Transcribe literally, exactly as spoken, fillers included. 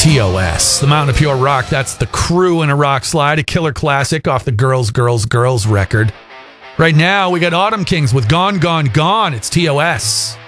T O S, the Mountain of Pure Rock. That's The Crew in a Rock Slide, a killer classic off the Girls, Girls, Girls record. Right now, we got Autumn Kings with Gone, Gone, Gone. It's T O S.